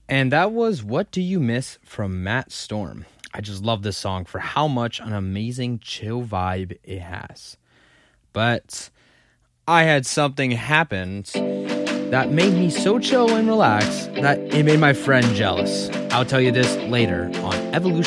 And that was What Do You Miss from Matt Storm. I just love this song for how much an amazing chill vibe it has. But I had something happen that made me so chill and relaxed that it made my friend jealous. I'll tell you this later on Evolution